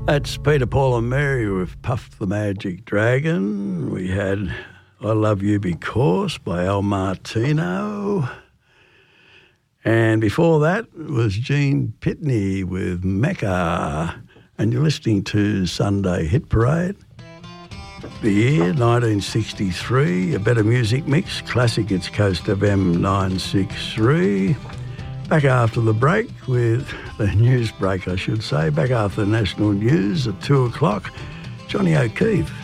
That's Peter, Paul and Mary with Puff the Magic Dragon. We had I Love You Because by Al Martino. And before that was Gene Pitney with Mecca. And you're listening to Sunday Hit Parade. The year 1963, a better music mix, classic, it's Coast FM 963. Back after the break with the news break, I should say. Back after the national news at 2 o'clock, Johnny O'Keefe.